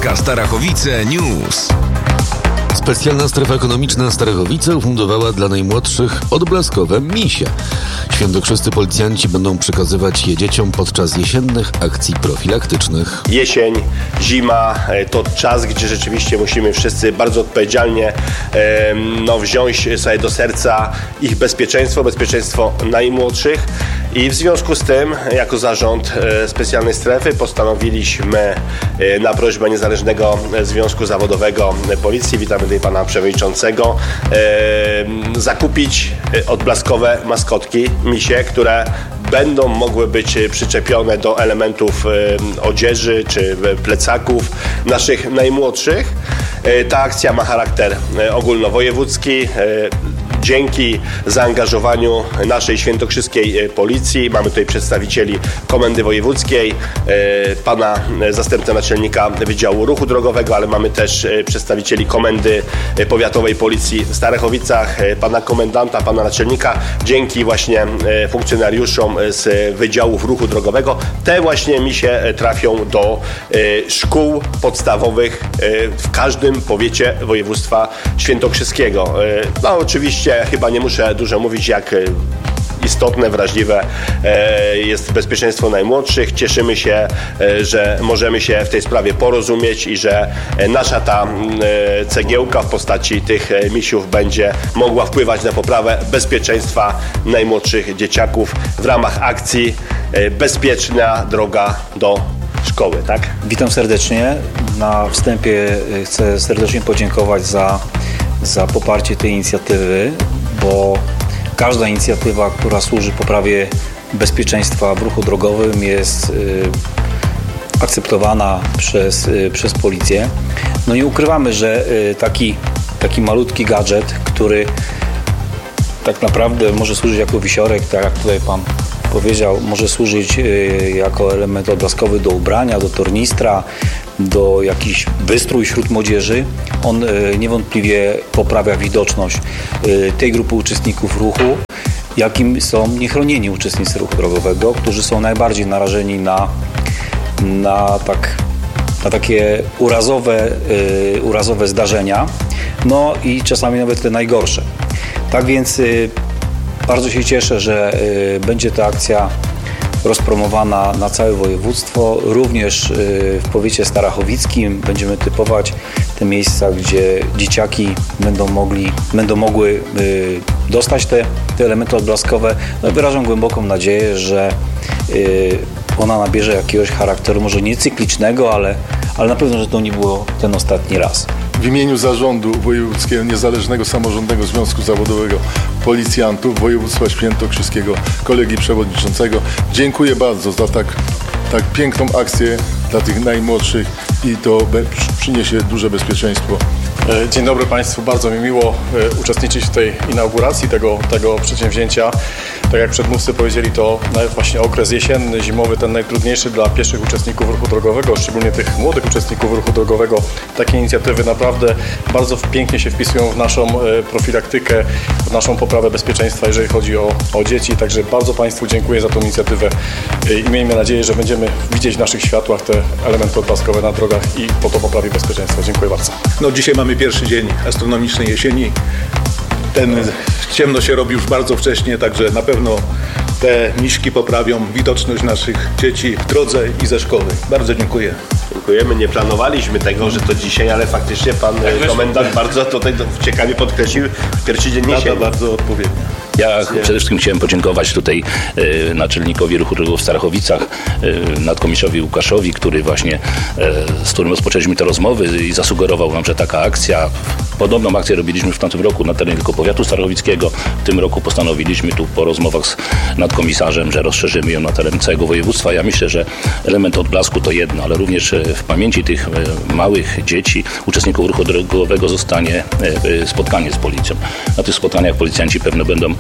Starachowice News. Specjalna strefa ekonomiczna Starachowice ufundowała dla najmłodszych odblaskowe misie. Świętokrzyscy policjanci będą przekazywać je dzieciom podczas jesiennych akcji profilaktycznych. Jesień, zima to czas, gdzie rzeczywiście musimy wszyscy bardzo odpowiedzialnie wziąć sobie do serca ich bezpieczeństwo najmłodszych. I w związku z tym, jako zarząd specjalnej strefy postanowiliśmy na prośbę Niezależnego Związku Zawodowego Policji, witamy tutaj pana przewodniczącego, zakupić odblaskowe maskotki, misie, które będą mogły być przyczepione do elementów odzieży czy plecaków naszych najmłodszych. Ta akcja ma charakter ogólnowojewódzki. Dzięki zaangażowaniu naszej świętokrzyskiej policji, mamy tutaj przedstawicieli Komendy Wojewódzkiej, pana zastępcę naczelnika Wydziału Ruchu Drogowego, ale mamy też przedstawicieli Komendy Powiatowej Policji w Starachowicach, pana komendanta, pana naczelnika. Dzięki właśnie funkcjonariuszom z Wydziałów Ruchu Drogowego te właśnie misie trafią do szkół podstawowych w każdym powiecie województwa świętokrzyskiego. No oczywiście chyba nie muszę dużo mówić, jak istotne, wrażliwe jest bezpieczeństwo najmłodszych. Cieszymy się, że możemy się w tej sprawie porozumieć i że nasza ta cegiełka w postaci tych misiów będzie mogła wpływać na poprawę bezpieczeństwa najmłodszych dzieciaków w ramach akcji Bezpieczna droga do szkoły, tak? Witam serdecznie. Na wstępie chcę serdecznie podziękować za poparcie tej inicjatywy, bo każda inicjatywa, która służy poprawie bezpieczeństwa w ruchu drogowym, jest akceptowana przez policję. No nie ukrywamy, że taki malutki gadżet, który tak naprawdę może służyć jako wisiorek, tak jak tutaj pan powiedział, może służyć jako element odblaskowy do ubrania, do tornistra, do jakiś wystrój wśród młodzieży. On niewątpliwie poprawia widoczność tej grupy uczestników ruchu, jakim są niechronieni uczestnicy ruchu drogowego, którzy są najbardziej narażeni na takie urazowe zdarzenia, no i czasami nawet te najgorsze. Tak więc bardzo się cieszę, że będzie ta akcja rozpromowana na całe województwo. Również w powiecie starachowickim będziemy typować te miejsca, gdzie dzieciaki będą mogły dostać te elementy odblaskowe. No, wyrażam głęboką nadzieję, że ona nabierze jakiegoś charakteru, może nie cyklicznego, ale na pewno, że to nie było ten ostatni raz. W imieniu Zarządu Wojewódzkiego Niezależnego Samorządnego Związku Zawodowego Policjantów Województwa Świętokrzyskiego, kolegi przewodniczącego, dziękuję bardzo za tak piękną akcję dla tych najmłodszych i to przyniesie duże bezpieczeństwo. Dzień dobry Państwu, bardzo mi miło uczestniczyć w tej inauguracji tego przedsięwzięcia. Tak jak przedmówcy powiedzieli, to nawet właśnie okres jesienny, zimowy, ten najtrudniejszy dla pieszych uczestników ruchu drogowego, szczególnie tych młodych uczestników ruchu drogowego. Takie inicjatywy naprawdę bardzo pięknie się wpisują w naszą profilaktykę, w naszą poprawę bezpieczeństwa, jeżeli chodzi o dzieci. Także bardzo Państwu dziękuję za tą inicjatywę i miejmy nadzieję, że będziemy widzieć w naszych światłach te elementy odblaskowe na drogach i po to poprawi bezpieczeństwo. Dziękuję bardzo. No, dzisiaj mamy pierwszy dzień astronomicznej jesieni. Ciemno się robi już bardzo wcześnie, także na pewno te miśki poprawią widoczność naszych dzieci w drodze i ze szkoły. Bardzo dziękuję. Dziękujemy. Nie planowaliśmy tego, że to dzisiaj, ale faktycznie pan komendant bardzo tutaj ciekawie podkreślił pierwszy dzień jesieni. Bardzo odpowiednio. Ja przede wszystkim chciałem podziękować tutaj naczelnikowi ruchu drogowego w Starachowicach, nadkomistrzowi Łukaszowi, który właśnie, z którym rozpoczęliśmy te rozmowy i zasugerował nam, że taka akcja, podobną akcję robiliśmy w tamtym roku na terenie tylko powiatu starachowickiego. W tym roku postanowiliśmy tu po rozmowach z nadkomisarzem, że rozszerzymy ją na teren całego województwa. Ja myślę, że element odblasku to jedno, ale również w pamięci tych małych dzieci, uczestników ruchu drogowego zostanie spotkanie z policją. Na tych spotkaniach policjanci pewno będą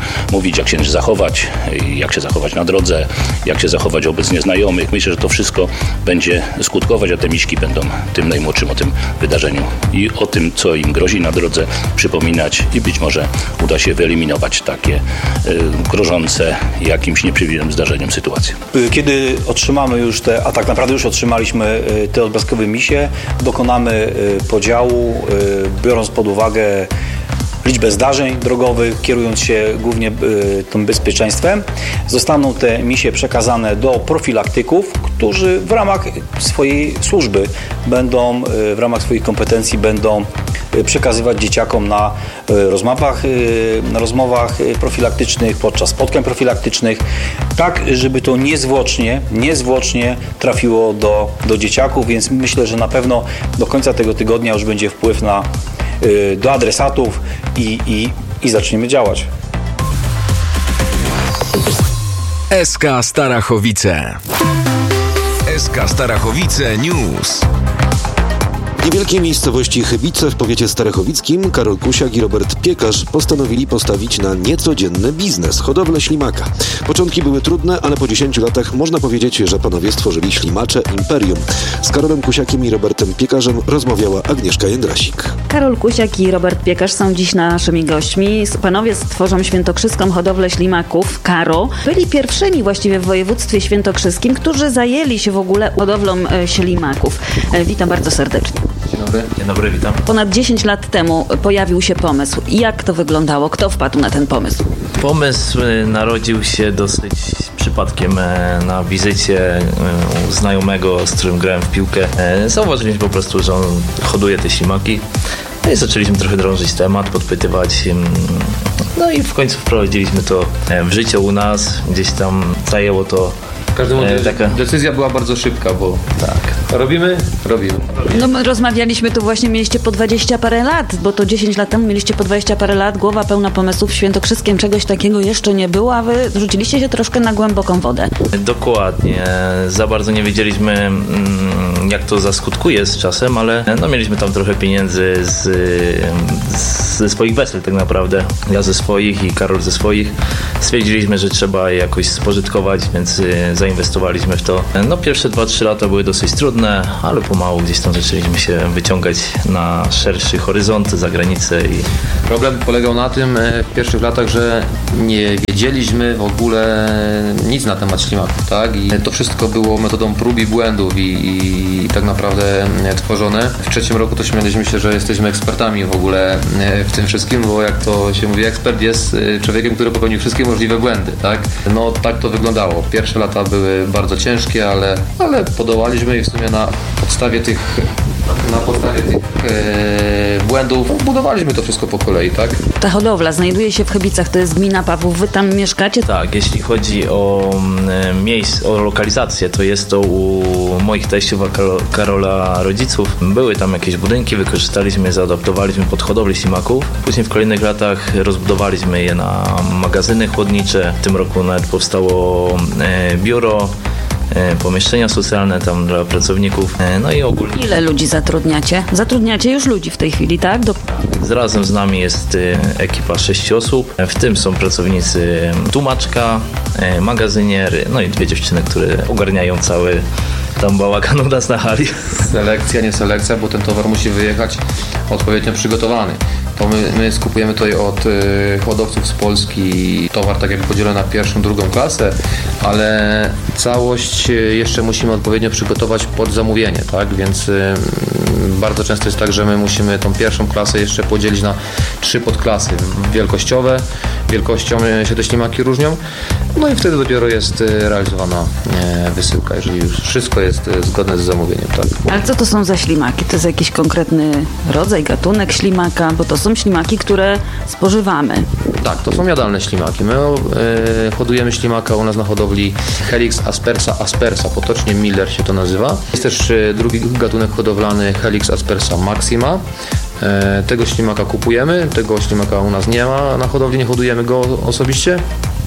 mówić, jak się zachować, jak się zachować na drodze, jak się zachować wobec nieznajomych. Myślę, że to wszystko będzie skutkować, a te miśki będą tym najmłodszym o tym wydarzeniu i o tym, co im grozi na drodze, przypominać i być może uda się wyeliminować takie grożące jakimś nieprzewidzianym zdarzeniem sytuacje. Kiedy otrzymamy już a tak naprawdę już otrzymaliśmy te odblaskowe misie, dokonamy podziału, biorąc pod uwagę liczbę zdarzeń drogowych, kierując się głównie tym bezpieczeństwem. Zostaną te misie przekazane do profilaktyków, którzy w ramach swojej służby będą, w ramach swoich kompetencji będą przekazywać dzieciakom na rozmowach profilaktycznych, podczas spotkań profilaktycznych, tak, żeby to niezwłocznie trafiło do dzieciaków, więc myślę, że na pewno do końca tego tygodnia już będzie wpływ do adresatów i zaczniemy działać. SK Starachowice. SK Starachowice News. W niewielkiej miejscowości Chybice w powiecie starachowickim Karol Kusiak i Robert Piekarz postanowili postawić na niecodzienny biznes – hodowlę ślimaka. Początki były trudne, ale po 10 latach można powiedzieć, że panowie stworzyli ślimacze imperium. Z Karolem Kusiakiem i Robertem Piekarzem rozmawiała Agnieszka Jędrasik. Karol Kusiak i Robert Piekarz są dziś naszymi gośćmi. Panowie stworzą świętokrzyską hodowlę ślimaków Karo. Byli pierwszymi właściwie w województwie świętokrzyskim, którzy zajęli się w ogóle hodowlą ślimaków. Witam bardzo serdecznie. Dzień dobry, witam. Ponad 10 lat temu pojawił się pomysł. Jak to wyglądało? Kto wpadł na ten pomysł? Pomysł narodził się dosyć przypadkiem na wizycie u znajomego, z którym grałem w piłkę. Zauważyliśmy po prostu, że on hoduje te ślimaki. No i zaczęliśmy trochę drążyć temat, podpytywać. No i w końcu wprowadziliśmy to w życie u nas. Gdzieś tam zajęło to. W każdym razie decyzja była bardzo szybka, bo robimy. No my rozmawialiśmy tu właśnie, mieliście po 20 parę lat, bo to 10 lat temu mieliście po 20 parę lat, głowa pełna pomysłów. W Świętokrzyskiem czegoś takiego jeszcze nie było, a wy rzuciliście się troszkę na głęboką wodę. Dokładnie. Za bardzo nie wiedzieliśmy, jak to zaskutkuje z czasem, ale no mieliśmy tam trochę pieniędzy ze swoich wesel tak naprawdę. Ja ze swoich i Karol ze swoich. Stwierdziliśmy, że trzeba je jakoś spożytkować, więc zainwestowaliśmy w to. No pierwsze 2-3 lata były dosyć trudne, ale pomału gdzieś tam zaczęliśmy się wyciągać na szerszy horyzont, za granicę. Problem polegał na tym w pierwszych latach, że nie wiedzieliśmy w ogóle nic na temat ślimaków, tak? I to wszystko było metodą prób i błędów i tak naprawdę tworzone. W trzecim roku to śmialiśmy się, że jesteśmy ekspertami w ogóle w tym wszystkim, bo jak to się mówi, ekspert jest człowiekiem, który popełnił wszystkie możliwe błędy, tak? No tak to wyglądało. Pierwsze lata były bardzo ciężkie, ale podołaliśmy i w sumie na podstawie tych błędów budowaliśmy to wszystko po kolei, tak? Ta hodowla znajduje się w Chybicach, to jest gmina Pawłów, wy tam mieszkacie? Tak, jeśli chodzi o miejsce, o lokalizację, to jest to u moich teściów, Karola rodziców. Były tam jakieś budynki, wykorzystaliśmy je, zaadaptowaliśmy pod hodowlę ślimaków. Później w kolejnych latach rozbudowaliśmy je na magazyny chłodnicze. W tym roku nawet powstało biuro, pomieszczenia socjalne tam dla pracowników, no i ogólnie. Ile ludzi zatrudniacie? Zatrudniacie już ludzi w tej chwili, tak? Razem z nami jest ekipa 6 osób, w tym są pracownicy tłumaczka, magazynier, no i 2 dziewczyny, które ogarniają cały tam bałagan u nas na hali. Selekcja, nie selekcja, bo ten towar musi wyjechać odpowiednio przygotowany. To my skupujemy tutaj od hodowców z Polski towar tak jakby podzielony na pierwszą, drugą klasę, ale całość jeszcze musimy odpowiednio przygotować pod zamówienie, tak? Więc bardzo często jest tak, że my musimy tą pierwszą klasę jeszcze podzielić na 3 podklasy wielkościowe. Wielkością się te ślimaki różnią, no i wtedy dopiero jest realizowana wysyłka, jeżeli już wszystko jest zgodne z zamówieniem, tak? Ale co to są za ślimaki? To jest jakiś konkretny rodzaj, gatunek ślimaka, bo to są ślimaki, które spożywamy. Tak, to są jadalne ślimaki. My hodujemy ślimaka u nas na hodowli Helix aspersa, potocznie Miller się to nazywa. Jest też drugi gatunek hodowlany Helix aspersa maxima. Tego ślimaka kupujemy, tego ślimaka u nas nie ma na hodowli, nie hodujemy go osobiście.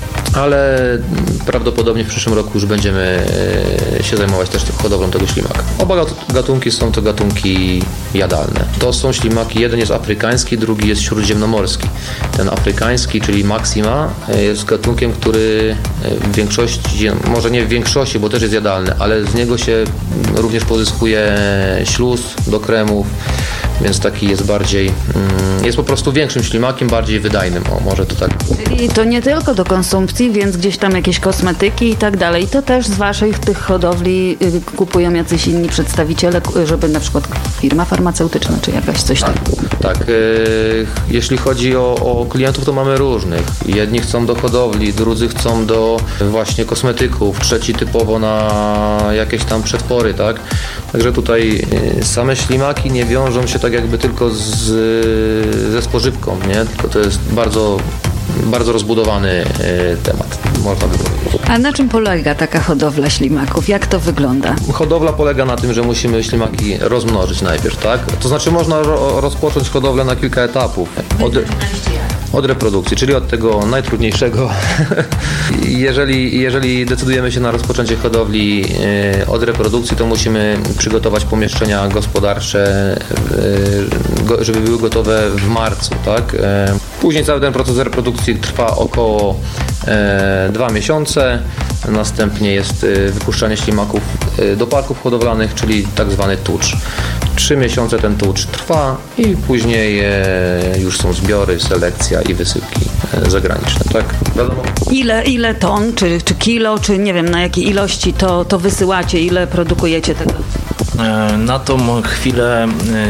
ale prawdopodobnie w przyszłym roku już będziemy się zajmować też hodowlą tego ślimaka. Oba gatunki są to gatunki jadalne. To są ślimaki, jeden jest afrykański, drugi jest śródziemnomorski. Ten afrykański, czyli Maxima, jest gatunkiem, który w większości, może nie w większości, bo też jest jadalny, ale z niego się również pozyskuje śluz do kremów, więc taki jest bardziej, jest po prostu większym ślimakiem, bardziej wydajnym, może to tak. Czyli to nie tylko do konsumpcji, więc gdzieś tam jakieś kosmetyki i tak dalej. To też z waszych tych hodowli kupują jacyś inni przedstawiciele, żeby na przykład firma farmaceutyczna czy jakaś coś tam. Tak, jeśli chodzi o klientów, to mamy różnych. Jedni chcą do hodowli, drudzy chcą do właśnie kosmetyków, trzeci typowo na jakieś tam przetwory, tak? Także tutaj same ślimaki nie wiążą się tak jakby tylko ze spożywką, nie? Tylko to jest bardzo, bardzo rozbudowany temat, można by powiedzieć. A na czym polega taka hodowla ślimaków? Jak to wygląda? Hodowla polega na tym, że musimy ślimaki rozmnożyć najpierw, tak? To znaczy można rozpocząć hodowlę na kilka etapów. Od reprodukcji, czyli od tego najtrudniejszego. Jeżeli decydujemy się na rozpoczęcie hodowli od reprodukcji, to musimy przygotować pomieszczenia gospodarcze, żeby były gotowe w marcu, tak? Później cały ten proces reprodukcji trwa około 2 miesiące. Następnie jest wypuszczanie ślimaków do parków hodowlanych, czyli tak zwany tucz. 3 miesiące ten tucz trwa i później już są zbiory, selekcja i wysyłki zagraniczne, tak? Wiadomo. Ile ton, czy kilo, czy nie wiem na jakiej ilości to wysyłacie, ile produkujecie tego? Na tą chwilę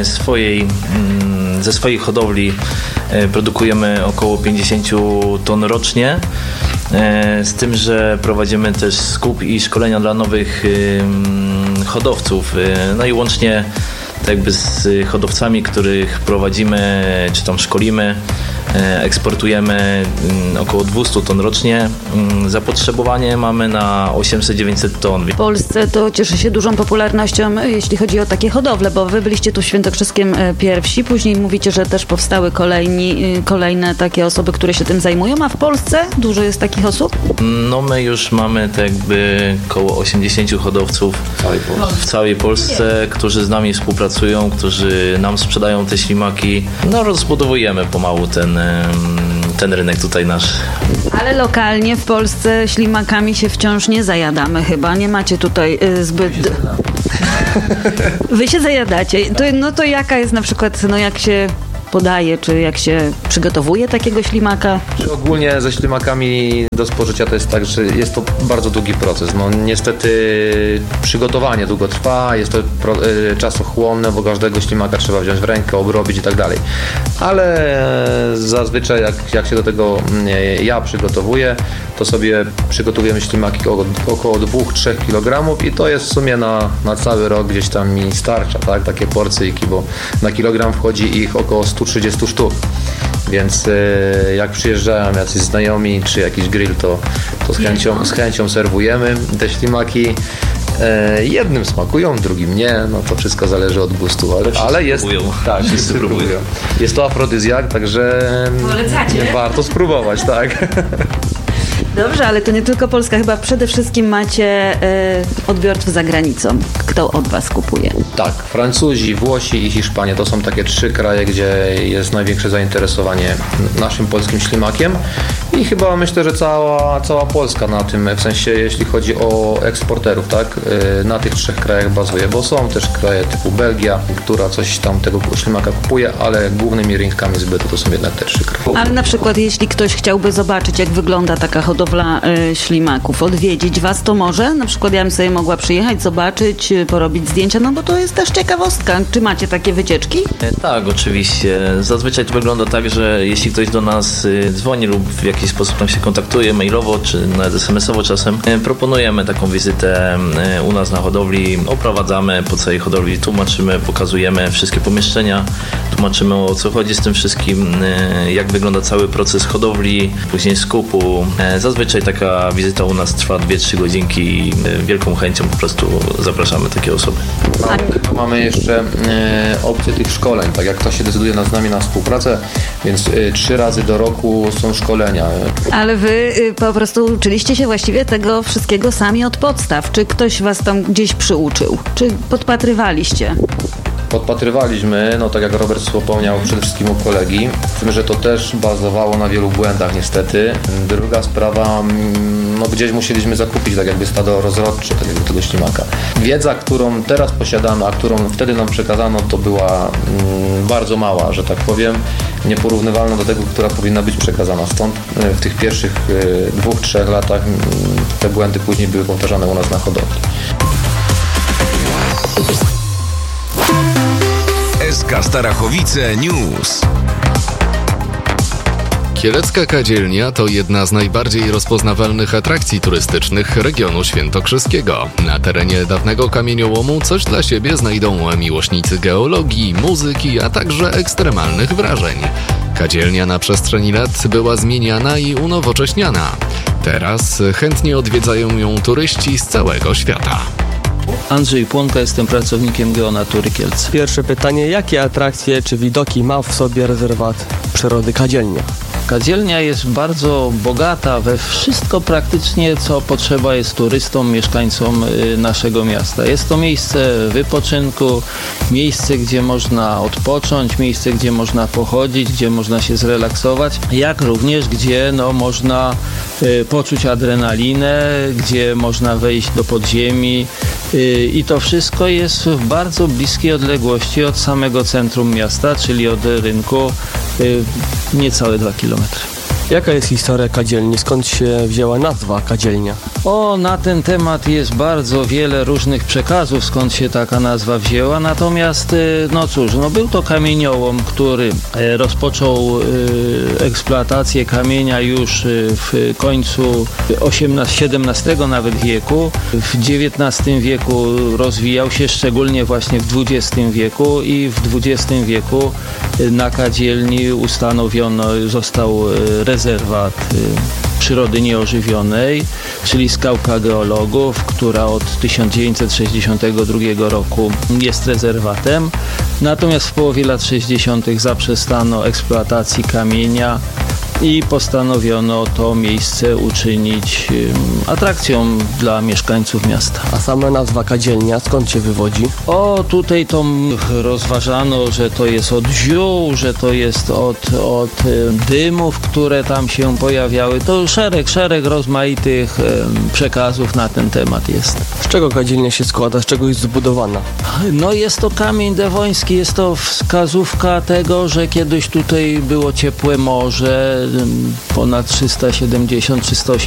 ze swojej hodowli produkujemy około 50 ton rocznie, z tym, że prowadzimy też skup i szkolenia dla nowych hodowców, no i łącznie tak jakby z hodowcami, których prowadzimy czy tam szkolimy, eksportujemy około 200 ton rocznie. Zapotrzebowanie mamy na 800-900 ton. W Polsce to cieszy się dużą popularnością, jeśli chodzi o takie hodowle, bo wy byliście tu w Świętokrzyskiem pierwsi, później mówicie, że też powstały kolejne takie osoby, które się tym zajmują, a w Polsce dużo jest takich osób? No my już mamy tak jakby około 80 hodowców w całej Polsce, którzy z nami współpracują, którzy nam sprzedają te ślimaki. No rozbudowujemy pomału ten rynek tutaj nasz. Ale lokalnie w Polsce ślimakami się wciąż nie zajadamy chyba. Nie macie tutaj zbyt... Wy się zajadacie. To jaka jest na przykład, jak się podaje, czy jak się przygotowuje takiego ślimaka? Ogólnie ze ślimakami do spożycia to jest tak, że jest to bardzo długi proces. No niestety przygotowanie długo trwa, jest to czasochłonne, bo każdego ślimaka trzeba wziąć w rękę, obrobić i tak dalej. Ale zazwyczaj jak się do tego ja przygotowuję, to sobie przygotowujemy ślimaki około 2-3 kg i to jest w sumie na cały rok gdzieś tam mi starcza, tak? Takie porcyjki, bo na kilogram wchodzi ich około 130 sztuk. Więc jak przyjeżdżają jacyś znajomi czy jakiś grill, to z chęcią serwujemy te ślimaki. Jednym smakują, drugim nie, no to wszystko zależy od gustu, ale jest, tak, wszyscy próbują. Jest to afrodyzjak, także warto spróbować, tak. Dobrze, ale to nie tylko Polska, chyba przede wszystkim macie odbiorców za granicą. Kto od was kupuje? Tak, Francuzi, Włosi i Hiszpania to są takie 3 kraje, gdzie jest największe zainteresowanie naszym polskim ślimakiem i chyba myślę, że cała Polska na tym, w sensie jeśli chodzi o eksporterów, tak, na tych 3 krajach bazuje, bo są też kraje typu Belgia, która coś tam tego ślimaka kupuje, ale głównymi rynkami zbytu to są jednak te 3 kraje. Ale na przykład jeśli ktoś chciałby zobaczyć, jak wygląda taka hodowla ślimaków, odwiedzić was, to może? Na przykład ja bym sobie mogła przyjechać, zobaczyć, porobić zdjęcia, no bo to jest też ciekawostka. Czy macie takie wycieczki? Tak, oczywiście. Zazwyczaj to wygląda tak, że jeśli ktoś do nas dzwoni lub w jakiś sposób nam się kontaktuje mailowo, czy nawet SMS-owo czasem, proponujemy taką wizytę u nas na hodowli, oprowadzamy po całej hodowli, tłumaczymy, pokazujemy wszystkie pomieszczenia, tłumaczymy, o co chodzi z tym wszystkim, jak wygląda cały proces hodowli, później skupu. Zazwyczaj taka wizyta u nas trwa 2-3 godzinki i wielką chęcią po prostu zapraszamy takie osoby. Mamy jeszcze opcję tych szkoleń, tak jak ktoś się decyduje z nami na współpracę, więc 3 razy do roku są szkolenia. Ale wy po prostu uczyliście się właściwie tego wszystkiego sami od podstaw. Czy ktoś was tam gdzieś przyuczył? Czy podpatrywaliście? Podpatrywaliśmy, no tak jak Robert wspomniał, przede wszystkim u kolegi, z tym, że to też bazowało na wielu błędach niestety. Druga sprawa, no gdzieś musieliśmy zakupić tak jakby stado rozrodcze tego ślimaka. Wiedza, którą teraz posiadamy, a którą wtedy nam przekazano, to była bardzo mała, że tak powiem, nieporównywalna do tego, która powinna być przekazana. Stąd w tych pierwszych 2-3 latach te błędy później były powtarzane u nas na hodowli. SK Starachowice News. Kielecka Kadzielnia to jedna z najbardziej rozpoznawalnych atrakcji turystycznych regionu świętokrzyskiego. Na terenie dawnego kamieniołomu coś dla siebie znajdą miłośnicy geologii, muzyki, a także ekstremalnych wrażeń. Kadzielnia na przestrzeni lat była zmieniana i unowocześniana. Teraz chętnie odwiedzają ją turyści z całego świata. Andrzej Płonka, jestem pracownikiem Geonatury Kielce. Pierwsze pytanie, jakie atrakcje czy widoki ma w sobie rezerwat przyrody Kadzielnia? Kadzielnia jest bardzo bogata we wszystko praktycznie, co potrzeba jest turystom, mieszkańcom naszego miasta. Jest to miejsce wypoczynku, miejsce, gdzie można odpocząć, miejsce, gdzie można pochodzić, gdzie można się zrelaksować, jak również gdzie można poczuć adrenalinę, gdzie można wejść do podziemi i to wszystko jest w bardzo bliskiej odległości od samego centrum miasta, czyli od rynku, niecałe 2 km. Jaka jest historia Kadzielni? Skąd się wzięła nazwa Kadzielnia? Na ten temat jest bardzo wiele różnych przekazów, skąd się taka nazwa wzięła, natomiast był to kamieniołom, który rozpoczął eksploatację kamienia już w końcu XVII nawet wieku. W XIX wieku rozwijał się, szczególnie właśnie w XX wieku i w XX wieku na Kadzielni został rezerwat przyrody nieożywionej, czyli skałka geologów, która od 1962 roku jest rezerwatem. Natomiast w połowie lat 60. zaprzestano eksploatacji kamienia i postanowiono to miejsce uczynić atrakcją dla mieszkańców miasta. A sama nazwa Kadzielnia skąd się wywodzi? Tutaj to rozważano, że to jest od ziół, że to jest od dymów, które tam się pojawiały. To szereg rozmaitych przekazów na ten temat jest. Z czego Kadzielnia się składa? Z czego jest zbudowana? Jest to kamień dewoński, jest to wskazówka tego, że kiedyś tutaj było ciepłe morze, ponad 370-380